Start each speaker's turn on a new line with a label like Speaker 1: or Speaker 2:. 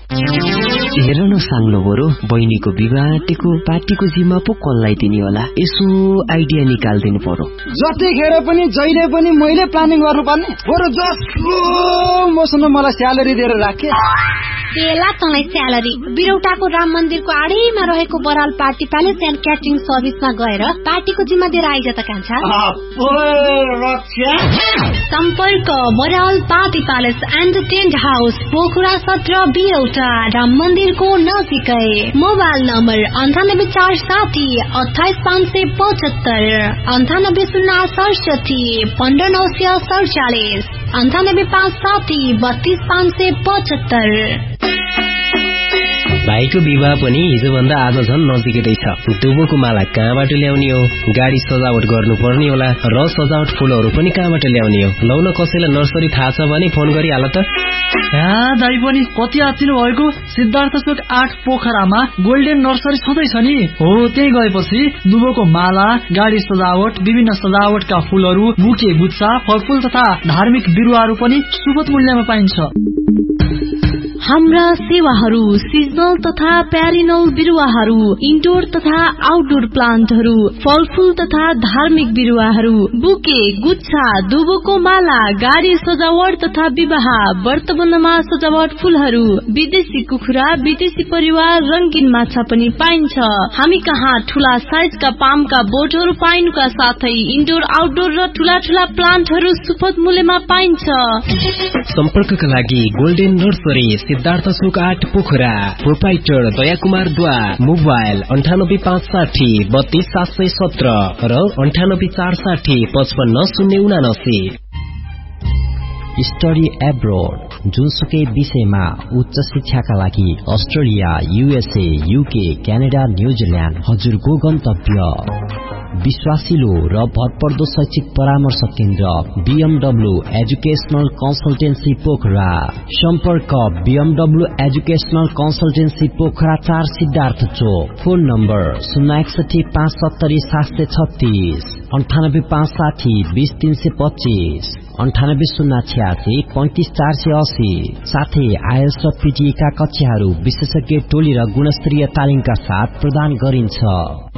Speaker 1: हेर न साङ्लो बरु बहिनीको विवाह पार्टीको जिम्मा पो कसलाई दिने होला, यसो आइडिया निकाल्दिनु पर्यो।
Speaker 2: जतिखेर पनि जहिले पनि मैले प्लानिङ गर्नुपर्ने, बरु जसको मसँग मलाई स्यालेरी दिएर राखे।
Speaker 3: बेला तँलाई स्यालेरी बिरौटाको राम मन्दिरको आडैमा रहेको Baral party palace and catering सर्भिसमा गएर पार्टीको जिम्मा दिएर आइज त कान्छा। सम्पर्क Baral party palace and tent house, Pokhara 17 बिरौटा, Ram मन्दिरको नजिकै। Mobile number 9847 28575, 9806 15947, 9857 32575।
Speaker 1: भाइको विवाह पनि हिजोभन्दा आज झन् नजिकै छ। दुबोको माला कहाँबाट ल्याउने हो, गाडी सजावट गर्नुपर्ने होला र सजावट फूलहरू पनि कहाँबाट ल्याउने हो। लौ न कसैलाई नर्सरी थाहा छ भने फोन गरिहाल त।
Speaker 2: दाइ पनि कति आचिलो भएको। सिद्धार्थ चोक 8 पोखरामा गोल्डन नर्सरी छँदैछ नि, हो त्यही गएपछि दुबोको माला, गाडी सजावट, विभिन्न सजावटका फूलहरू, बुके गुच्छा, फलफूल तथा धार्मिक बिरुवाहरू पनि सुपथ मूल्यमा पाइन्छ।
Speaker 3: हाम्रा सेवाहरू सिजनल तथा प्यारिनल बिरुवाहरू, इन्डोर तथा आउटडोर प्लान्टहरू, फलफूल तथा धार्मिक बिरुवाहरू, बुके गुच्छा, दुबोको माला, गाडी सजावट तथा विवाह, व्रतबन्धमा सजावट फूलहरू, विदेशी कुखुरा, विदेशी परिवार, रंगीन माछा पनि पाइन्छ। हामी कहाँ ठूला साइजका पामका बोटहरू पाइनुका साथै इन्डोर आउटडोर र ठूला ठूला प्लान्टहरू सुपथ मूल्यमा पाइन्छ।
Speaker 1: सम्पर्कका लागि गोल्डन नर्सरी, सिद्धार्थ चोक 8 पोखरा, प्रोपाइटर दया कुमार द्वा। मोबाइल 9856 32717 र 9846 55079।
Speaker 4: स्टडी एब्रोड, जुनसुकै विषयमा उच्च शिक्षाका लागि Australia, USA, UK, Canada, New Zealand हजुरको गन्तव्य। विश्वासिलो र भरपर्दो शैक्षिक परामर्श केन्द्र BMW एजुकेशनल कन्सल्टेन्सी पोखरा। सम्पर्क BMW educational consultancy Pokhara 4 Siddhartha चोक। Phone number 061 570 736, 98560 20325, 98086 35480। साथै आइएल्स र PTE का कक्षाहरू विशेषज्ञ टोली र गुणस्तरीय तालिमका साथ प्रदान गरिन्छ।